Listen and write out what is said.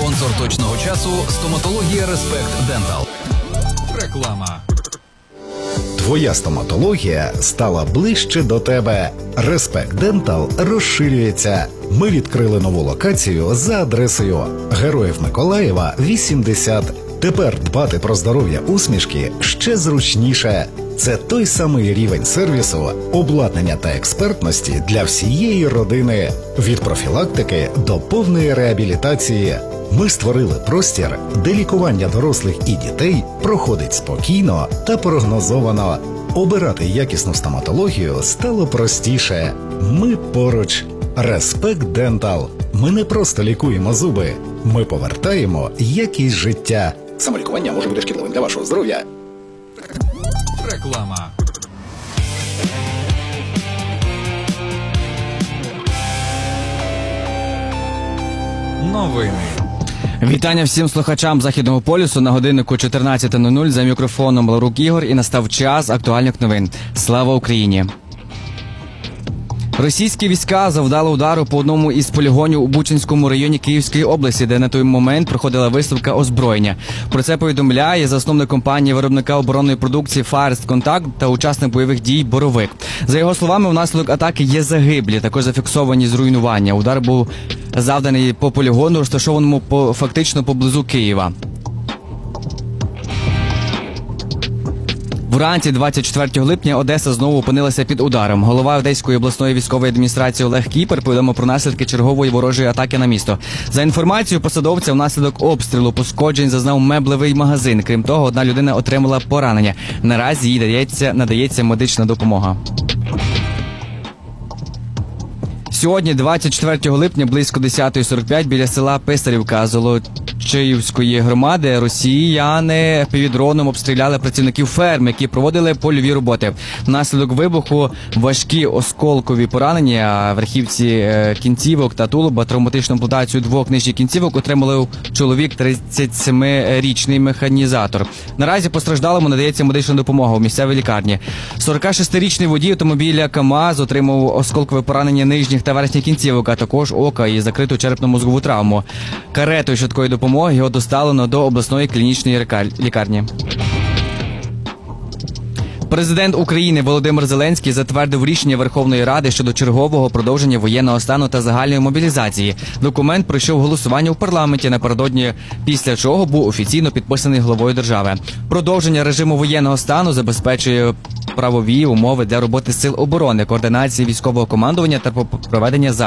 Спонсор точного часу – стоматологія Респект Дентал. Реклама. Твоя стоматологія стала ближче до тебе. Респект Дентал розширюється. Ми відкрили нову локацію за адресою Героїв Миколаєва, 80. Тепер дбати про здоров'я усмішки ще зручніше. Це той самий рівень сервісу, обладнання та експертності для всієї родини. Від профілактики до повної реабілітації. Ми створили простір, де лікування дорослих і дітей проходить спокійно та прогнозовано. Обирати якісну стоматологію стало простіше. Ми поруч. Респект Дентал. Ми не просто лікуємо зуби. Ми повертаємо якість життя. Самолікування може бути шкідливим для вашого здоров'я. Реклама. Новини. Вітання всім слухачам Західного полюсу. На годиннику 14:00 за мікрофоном Ларук Ігор, і настав час актуальних новин. Слава Україні! Російські війська завдали удару по одному із полігонів у Бучанському районі Київської області, де на той момент проходила виставка озброєння. Про це повідомляє засновник компанії виробника оборонної продукції «Фаєст Контакт» та учасник бойових дій «Боровик». За його словами, внаслідок атаки є загиблі, також зафіксовані зруйнування. Удар був завданий по полігону, розташованому фактично поблизу Києва. Вранці 24 липня Одеса знову опинилася під ударом. Голова Одеської обласної військової адміністрації Олег Кіпер повідомив про наслідки чергової ворожої атаки на місто. За інформацією посадовця, внаслідок обстрілу пошкоджень зазнав меблевий магазин. Крім того, одна людина отримала поранення. Наразі їй надається медична допомога. Сьогодні, 24 липня, близько 10:45, біля села Писарівка Золочіївської громади росіяни півдроном обстріляли працівників ферми, які проводили польові роботи. Внаслідок вибуху важкі осколкові поранення, верхівці кінцівок та тулуба, травматичну ампутацію двох нижніх кінцівок отримали чоловік 37-річний механізатор. Наразі постраждалому надається медична допомога у місцевій лікарні. 46-річний водій автомобіля КАМАЗ отримав осколкове поранення нижніх та верхніх кінцівок, а також ока і закриту черепно-мозгову травму. Каретою швидкої допомоги його доставлено до обласної клінічної лікарні. Президент України Володимир Зеленський затвердив рішення Верховної Ради щодо чергового продовження воєнного стану та загальної мобілізації. Документ пройшов голосування у парламенті напередодні, після чого був офіційно підписаний главою держави. Продовження режиму воєнного стану забезпечує правові умови для роботи сил оборони, координації військового командування та проведення